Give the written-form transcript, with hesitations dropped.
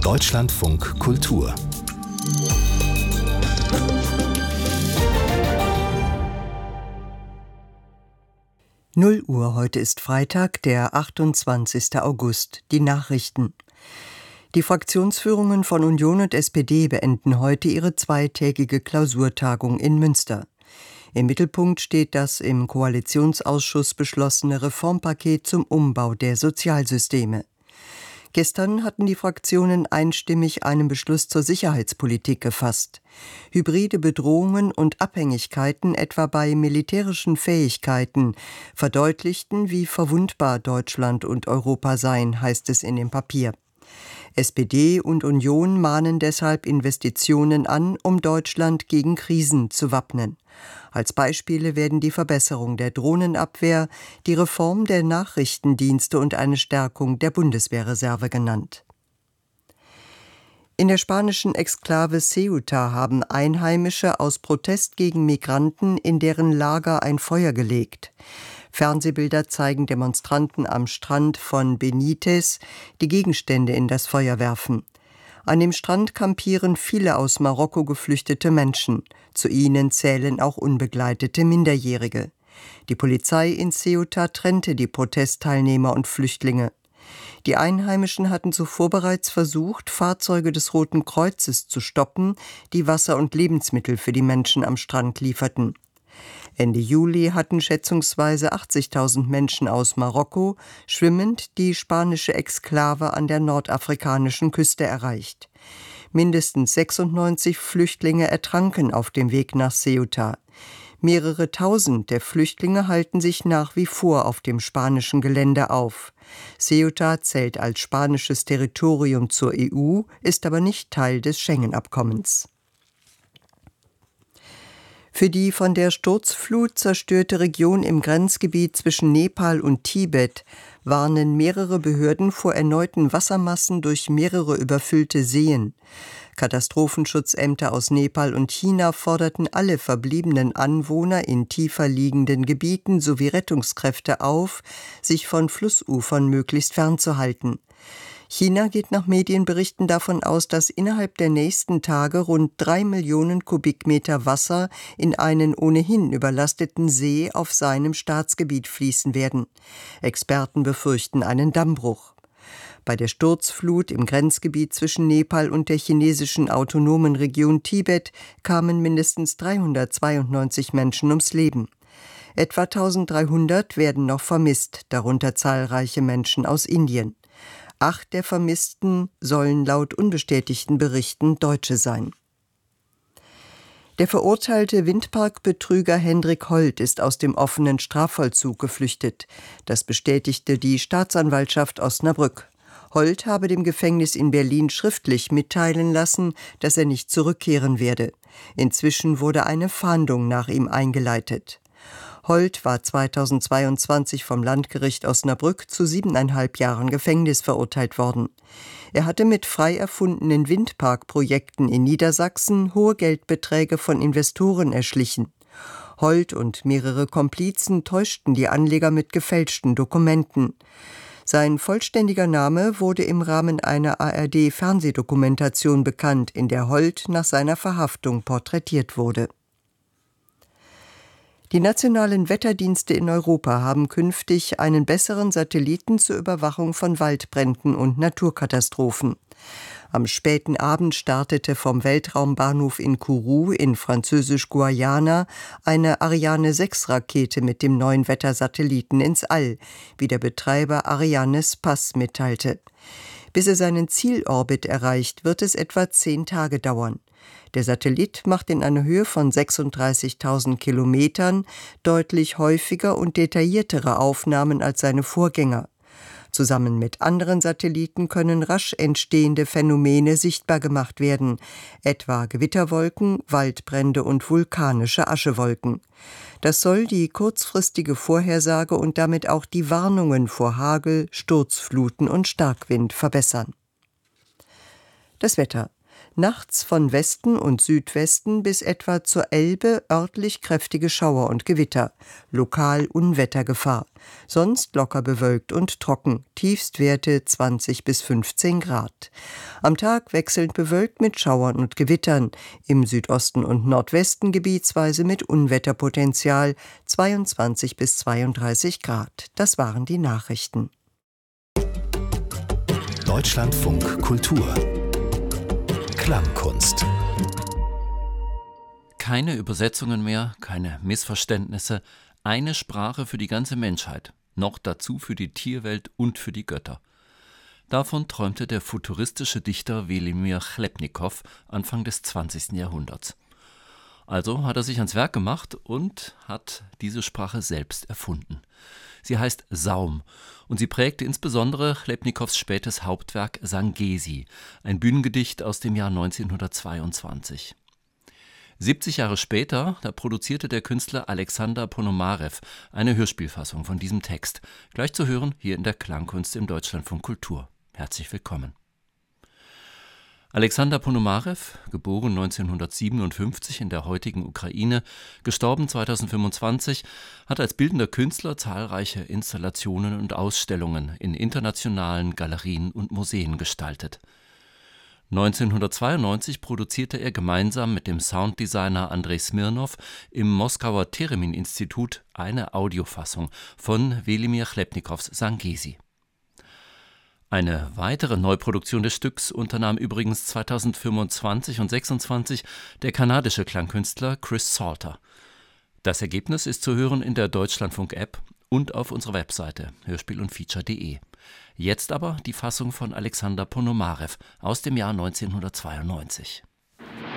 Deutschlandfunk Kultur. Null Uhr, heute ist Freitag, der 28. August. Die Nachrichten. Die Fraktionsführungen von Union und SPD beenden heute ihre zweitägige Klausurtagung in Münster. Im Mittelpunkt steht das im Koalitionsausschuss beschlossene Reformpaket zum Umbau der Sozialsysteme. Gestern hatten die Fraktionen einstimmig einen Beschluss zur Sicherheitspolitik gefasst. Hybride Bedrohungen und Abhängigkeiten, etwa bei militärischen Fähigkeiten, verdeutlichten, wie verwundbar Deutschland und Europa seien, heißt es in dem Papier. SPD und Union mahnen deshalb Investitionen an, um Deutschland gegen Krisen zu wappnen. Als Beispiele werden die Verbesserung der Drohnenabwehr, die Reform der Nachrichtendienste und eine Stärkung der Bundeswehrreserve genannt. In der spanischen Exklave Ceuta haben Einheimische aus Protest gegen Migranten in deren Lager ein Feuer gelegt. Fernsehbilder zeigen Demonstranten am Strand von Benítez, die Gegenstände in das Feuer werfen. An dem Strand kampieren viele aus Marokko geflüchtete Menschen. Zu ihnen zählen auch unbegleitete Minderjährige. Die Polizei in Ceuta trennte die Protestteilnehmer und Flüchtlinge. Die Einheimischen hatten zuvor bereits versucht, Fahrzeuge des Roten Kreuzes zu stoppen, die Wasser und Lebensmittel für die Menschen am Strand lieferten. Ende Juli hatten schätzungsweise 80.000 Menschen aus Marokko schwimmend die spanische Exklave an der nordafrikanischen Küste erreicht. Mindestens 96 Flüchtlinge ertranken auf dem Weg nach Ceuta. Mehrere Tausend der Flüchtlinge halten sich nach wie vor auf dem spanischen Gelände auf. Ceuta zählt als spanisches Territorium zur EU, ist aber nicht Teil des Schengen-Abkommens. Für die von der Sturzflut zerstörte Region im Grenzgebiet zwischen Nepal und Tibet warnen mehrere Behörden vor erneuten Wassermassen durch mehrere überfüllte Seen. Katastrophenschutzämter aus Nepal und China forderten alle verbliebenen Anwohner in tiefer liegenden Gebieten sowie Rettungskräfte auf, sich von Flussufern möglichst fernzuhalten. China geht nach Medienberichten davon aus, dass innerhalb der nächsten Tage rund 3 Millionen Kubikmeter Wasser in einen ohnehin überlasteten See auf seinem Staatsgebiet fließen werden. Experten befürchten einen Dammbruch. Bei der Sturzflut im Grenzgebiet zwischen Nepal und der chinesischen autonomen Region Tibet kamen mindestens 392 Menschen ums Leben. Etwa 1300 werden noch vermisst, darunter zahlreiche Menschen aus Indien. 8 der Vermissten sollen laut unbestätigten Berichten Deutsche sein. Der verurteilte Windparkbetrüger Hendrik Holt ist aus dem offenen Strafvollzug geflüchtet. Das bestätigte die Staatsanwaltschaft Osnabrück. Holt habe dem Gefängnis in Berlin schriftlich mitteilen lassen, dass er nicht zurückkehren werde. Inzwischen wurde eine Fahndung nach ihm eingeleitet. Holt war 2022 vom Landgericht Osnabrück zu 7,5 Jahren Gefängnis verurteilt worden. Er hatte mit frei erfundenen Windparkprojekten in Niedersachsen hohe Geldbeträge von Investoren erschlichen. Holt und mehrere Komplizen täuschten die Anleger mit gefälschten Dokumenten. Sein vollständiger Name wurde im Rahmen einer ARD-Fernsehdokumentation bekannt, in der Holt nach seiner Verhaftung porträtiert wurde. Die nationalen Wetterdienste in Europa haben künftig einen besseren Satelliten zur Überwachung von Waldbränden und Naturkatastrophen. Am späten Abend startete vom Weltraumbahnhof in Kourou in Französisch-Guayana eine Ariane-6-Rakete mit dem neuen Wettersatelliten ins All, wie der Betreiber Arianespace mitteilte. Bis er seinen Zielorbit erreicht, wird es etwa 10 Tage dauern. Der Satellit macht in einer Höhe von 36.000 Kilometern deutlich häufiger und detailliertere Aufnahmen als seine Vorgänger. Zusammen mit anderen Satelliten können rasch entstehende Phänomene sichtbar gemacht werden, etwa Gewitterwolken, Waldbrände und vulkanische Aschewolken. Das soll die kurzfristige Vorhersage und damit auch die Warnungen vor Hagel, Sturzfluten und Starkwind verbessern. Das Wetter. Nachts von Westen und Südwesten bis etwa zur Elbe örtlich kräftige Schauer und Gewitter, lokal Unwettergefahr, sonst locker bewölkt und trocken, Tiefstwerte 20 bis 15 Grad. Am Tag wechselnd bewölkt mit Schauern und Gewittern, im Südosten und Nordwesten gebietsweise mit Unwetterpotenzial 22 bis 32 Grad. Das waren die Nachrichten. Deutschlandfunk Kultur Klangkunst. Keine Übersetzungen mehr, keine Missverständnisse, eine Sprache für die ganze Menschheit, noch dazu für die Tierwelt und für die Götter. Davon träumte der futuristische Dichter Welimir Chlebnikow Anfang des 20. Jahrhunderts. Also hat er sich ans Werk gemacht und hat diese Sprache selbst erfunden. Sie heißt Saum und sie prägte insbesondere Chlebnikows spätes Hauptwerk Sangesi, ein Bühnengedicht aus dem Jahr 1922. 70 Jahre später, da produzierte der Künstler Alexander Ponomarew eine Hörspielfassung von diesem Text, gleich zu hören hier in der Klangkunst im Deutschlandfunk Kultur. Herzlich willkommen. Alexander Ponomarew, geboren 1957 in der heutigen Ukraine, gestorben 2025, hat als bildender Künstler zahlreiche Installationen und Ausstellungen in internationalen Galerien und Museen gestaltet. 1992 produzierte er gemeinsam mit dem Sounddesigner Andrei Smirnow im Moskauer Theremin-Institut eine Audiofassung von Welimir Chlebnikows Sangesi. Eine weitere Neuproduktion des Stücks unternahm übrigens 2025 und 2026 der kanadische Klangkünstler Chris Salter. Das Ergebnis ist zu hören in der Deutschlandfunk-App und auf unserer Webseite hörspiel-und-feature.de. Jetzt aber die Fassung von Alexander Ponomarew aus dem Jahr 1992.